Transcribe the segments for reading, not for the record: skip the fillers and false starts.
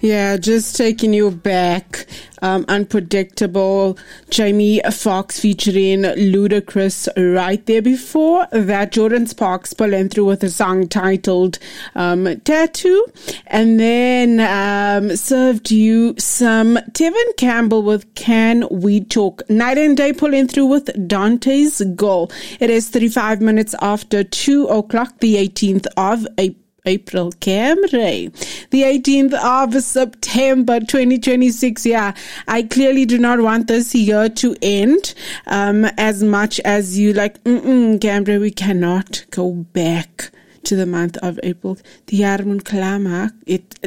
Yeah, just taking you back. Unpredictable. Jamie Foxx featuring Ludacris right there. Before that, Jordan Sparks pulling through with a song titled Tattoo. And then served you some Tevin Campbell with Can We Talk. Night and Day pulling through with Dante's Goal. It is 35 minutes after 2 o'clock, the 18th of April, Camry. The 18th of September 2026. Yeah, I clearly do not want this year to end as much as you like, Camry, we cannot go back to the month of April. The Yarmun Kalama, it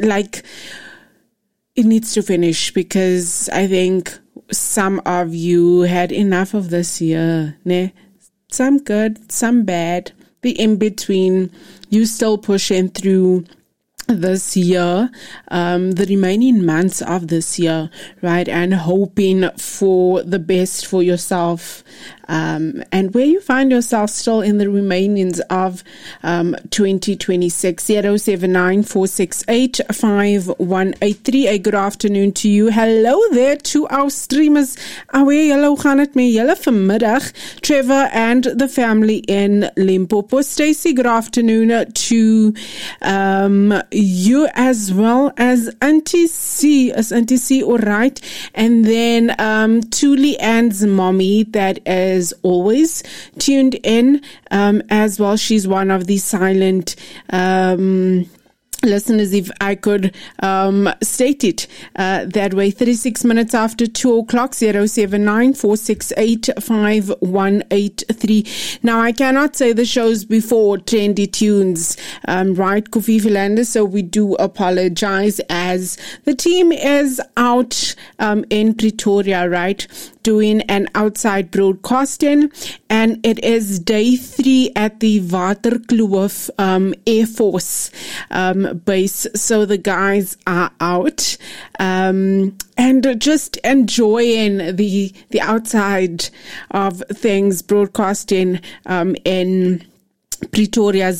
needs to finish because I think some of you had enough of this year. Ne? Some good, some bad. The in-between, you still pushing through this year, the remaining months of this year, right? And hoping for the best for yourself. And where you find yourself still in the remainings of 2026. 079-468-5183. A good afternoon to you. Hello there to our streamers. Hello, gaan het met julle vanmiddag? Trevor and the family in Limpopo. Stacey, good afternoon to you as well as Auntie C. Is Auntie C all right? And then to Leanne's mommy, that is always tuned in as well. She's one of the silent listeners, if I could state it that way. 36 minutes after 2 o'clock, 079-468-5183. Now, I cannot say the shows before trendy tunes, right, Kofi Philander, so we do apologize as the team is out in Pretoria, right, doing an outside broadcasting, and it is day 3 at the Waterkloof Air Force base. So the guys are out and just enjoying the outside of things, broadcasting in Pretoria.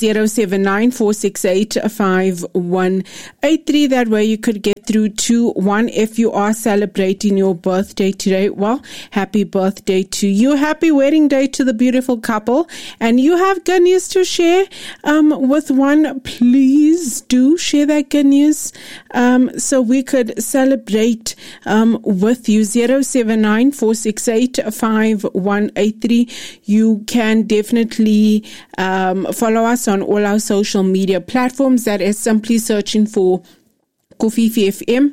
079-468-5183. That way you could get through to one if you are celebrating your birthday today. Well, happy birthday to you. Happy wedding day to the beautiful couple. And you have good news to share with one. Please do share that good news so we could celebrate with you. 079-468-5183. You can definitely follow us on all our social media platforms. That is simply searching for Kofifi FM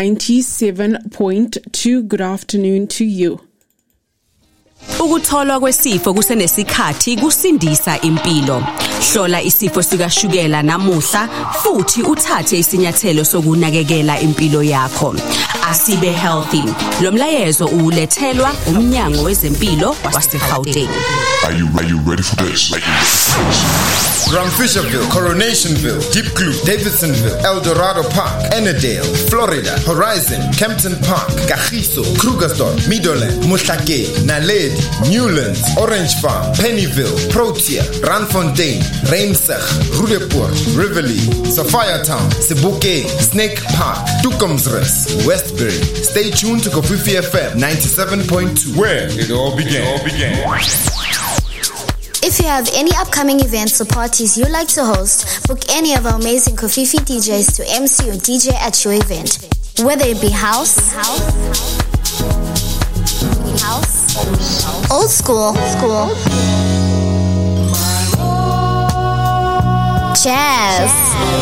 97.2. Good afternoon to you. Ukutholwa kwesifo kusenesikhathi kusindisa impilo. Hlola isifo sikashukela namuhla futhi uthathe isinyathelo sokunakekela impilo yakho. Asibe healthy. Lo mlayezo ulethelwa umnyango wezempilo waseGauteng. Are you ready for this? Ramfisherville, Coronationville, Deep Blue, Davidsonville, El Dorado Park, Ennerdale, Florida, Horizon, Kempton Park, Kagiso, Krugersdorp, Meadowland, Muhlake, Naledi, Newlands, Orange Farm, Pennyville, Protea, Randfontein, Reimsig, Roodepoort, Rivoli, Sophiatown, Sebokeng, Snake Park, Tukumsrus, Westbury. Stay tuned to Kofifi FM 97.2, where it all began. If you have any upcoming events or parties you'd like to host, book any of our amazing Kofifi DJs to MC or DJ at your event. Whether it be house, old school,